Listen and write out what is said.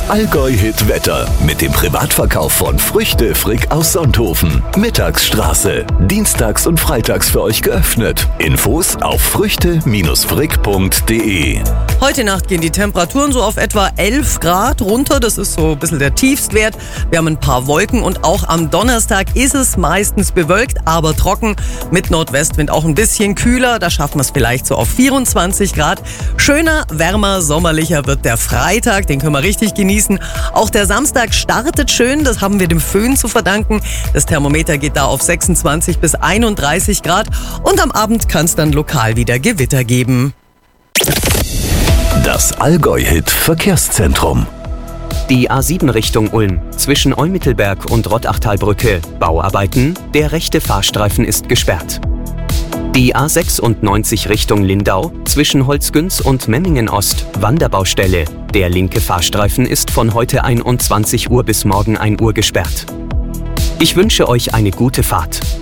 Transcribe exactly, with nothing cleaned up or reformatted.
Allgäu-Hit Wetter mit dem Privatverkauf von Früchte Frick aus Sonthofen. Mittagsstraße. Dienstags und freitags für euch geöffnet. Infos auf früchte frick punkt de. Heute Nacht gehen die Temperaturen so auf etwa elf Grad runter. Das ist so ein bisschen der Tiefstwert. Wir haben ein paar Wolken und auch am Donnerstag ist es meistens bewölkt, aber trocken. Mit Nordwestwind auch ein bisschen kühler. Da schaffen wir es vielleicht so auf vierundzwanzig Grad. Schöner, wärmer, sommerlicher wird der Freitag. Den können wir richtig genießen. Auch der Samstag startet schön. Das haben wir dem Föhn zu verdanken. Das Thermometer geht da auf sechsundzwanzig bis einunddreißig Grad. Und am Abend kann es dann lokal wieder Gewitter geben. Das Allgäu-Hit Verkehrszentrum. Die A sieben Richtung Ulm, zwischen Olmittelberg und Rottachtalbrücke, Bauarbeiten, der rechte Fahrstreifen ist gesperrt. Die A sechsundneunzig Richtung Lindau, zwischen Holzgünz und Memmingen Ost, Wanderbaustelle, der linke Fahrstreifen ist von heute einundzwanzig Uhr bis morgen ein Uhr gesperrt. Ich wünsche euch eine gute Fahrt.